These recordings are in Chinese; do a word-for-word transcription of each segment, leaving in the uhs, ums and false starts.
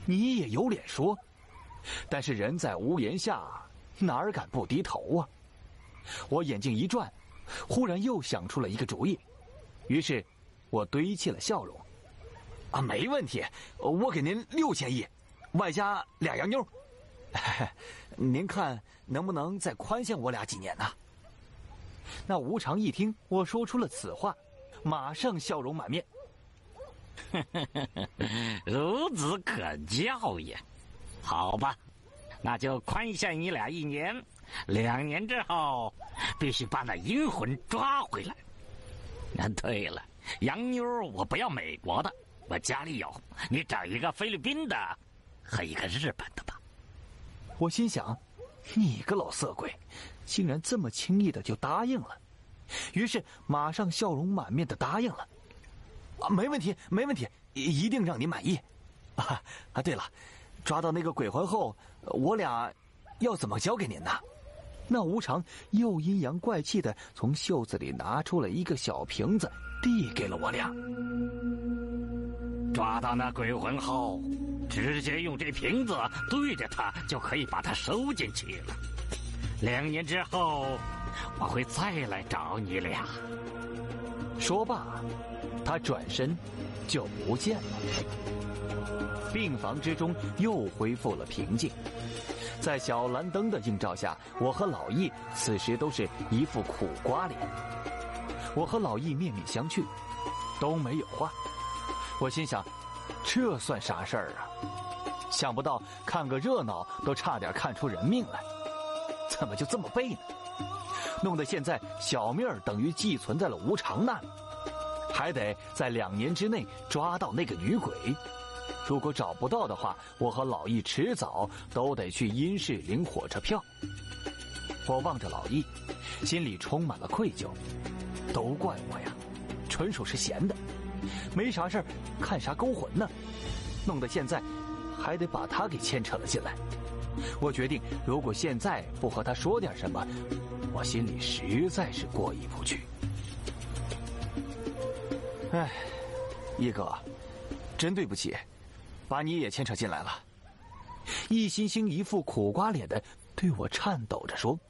你也有脸说？但是人在屋檐下，哪儿敢不低头啊？我眼睛一转，忽然又想出了一个主意，于是我堆砌了笑容。啊，没问题，我给您六千亿，外加俩洋妞。您看能不能再宽限我俩几年呢？那吴常一听我说出了此话，马上笑容满面。 孺子可教也。好吧，那就宽限你俩一年，两年之后必须把那阴魂抓回来。啊，对了，洋妞我不要美国的，我家里有，你找一个菲律宾的和一个日本的吧。 我心想，你个老色鬼，竟然这么轻易的就答应了。于是马上笑容满面的答应了。啊，没问题，没问题，一定让你满意。啊啊，对了，抓到那个鬼魂后，我俩要怎么交给您呢？那吴常又阴阳怪气的从袖子里拿出了一个小瓶子，递给了我俩。 抓到那鬼魂后，直接用这瓶子对着它，就可以把它收进去了。两年之后，我会再来找你俩。 说罢，他转身就不见了。病房之中又恢复了平静，在小蓝灯的映照下，我和老易此时都是一副苦瓜脸。我和老易面面相觑，都没有话。我心想，这算啥事儿啊？想不到看个热闹都差点看出人命来，怎么就这么背呢？弄得现在小命儿等于寄存在了吴常那里，还得在两年之内抓到那个女鬼。如果找不到的话，我和老易迟早都得去阴市领火车票。我望着老易，心里充满了愧疚，都怪我呀，纯属是闲的，没啥事儿看啥勾魂呢？弄得现在还得把他给牵扯了进来。我决定，如果现在不和他说点什么，我心里实在是过意不去。哎，一哥，真对不起，把你也牵扯进来了。易星星一副苦瓜脸的对我颤抖着说：“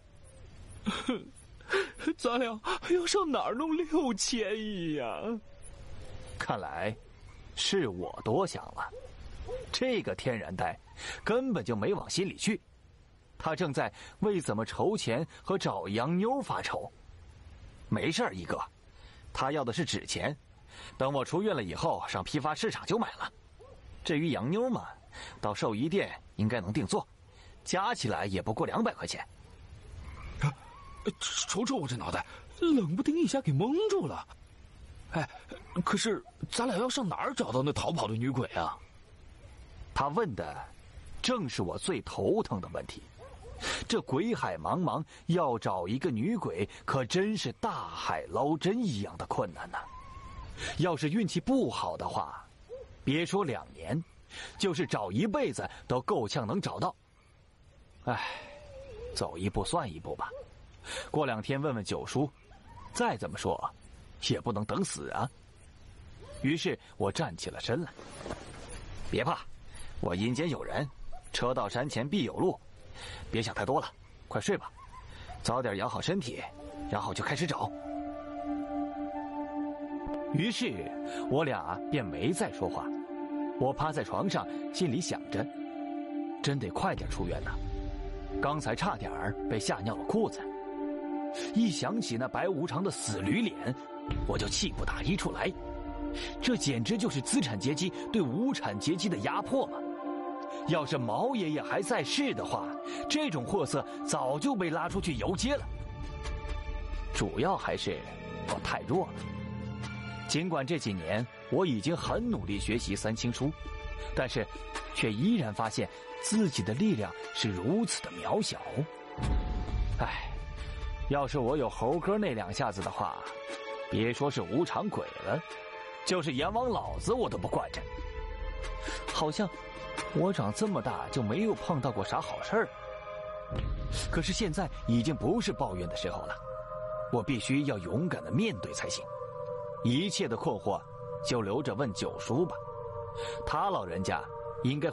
咱俩要上哪儿弄六千亿呀？” 看来是我多想了，这个天然呆根本就没往心里去，他正在为怎么筹钱和找洋妞发愁。没事儿，一哥，他要的是纸钱，等我出院了以后上批发市场就买了。至于洋妞嘛，到寿衣店应该能定做，加起来也不过两百块钱。 啊，瞅瞅我这脑袋，冷不丁一下给蒙住了。哎，可是咱俩要上哪儿找到那逃跑的女鬼啊？ 他问的正是我最头疼的问题。这鬼海茫茫，要找一个女鬼可真是大海捞针一样的困难呐、啊。要是运气不好的话，别说两年，就是找一辈子都够呛能找到。唉，走一步算一步吧，过两天问问九叔，再怎么说也不能等死啊。于是我站起了身来。别怕，我阴间有人，车到山前必有路，别想太多了，快睡吧，早点养好身体，然后就开始找。于是我俩便没再说话。我趴在床上，心里想着，真得快点出院呐，刚才差点被吓尿了裤子。一想起那白无常的死驴脸，我就气不打一处来。这简直就是资产阶级对无产阶级的压迫嘛！要是毛爷爷还在世的话，这种货色早就被拉出去游街了。主要还是我太弱了。尽管这几年我已经很努力学习三清书，但是却依然发现自己的力量是如此的渺小。唉，要是我有猴哥那两下子的话，别说是无常鬼了，就是阎王老子我都不惯着。好像我长这么大就没有碰到过啥好事儿。可是现在已经不是抱怨的时候了，我必须要勇敢的面对才行。一切的困惑就留着问九叔吧，他老人家应该